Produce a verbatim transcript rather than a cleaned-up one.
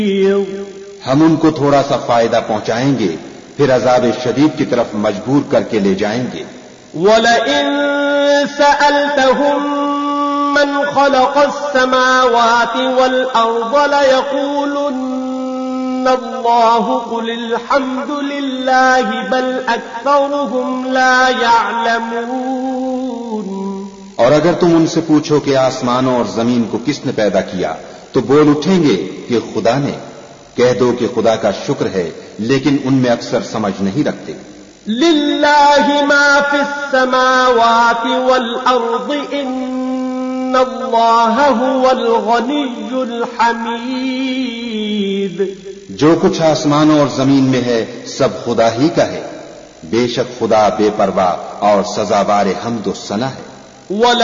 हम उनको थोड़ा सा फायदा पहुंचाएंगे, फिर अज़ाब शदीद की तरफ मजबूर करके ले जाएंगे। वलइन सअल्तहुम मन खलक़स-समावाति वल अर्ज़ लयक़ूलुन्न अल्लाहु क़ुलिल हम्दुलिल्लाहि बल अक्सरुहुम ला यअलमून। और अगर तुम उनसे पूछो कि आसमानों और जमीन को किसने पैदा किया, तो बोल उठेंगे कि खुदा ने। कह दो कि खुदा का शुक्र है, लेकिन उनमें अक्सर समझ नहीं रखते। लिल्लाहि मा फिस-समावाति वल अर्ज़ इन्नल्लाहा हुवल गनिय्युल हमीद। जो कुछ आसमानों और जमीन में है सब खुदा ही का है। बेशक खुदा बेपरवाह और सजावार हम्द व सना है।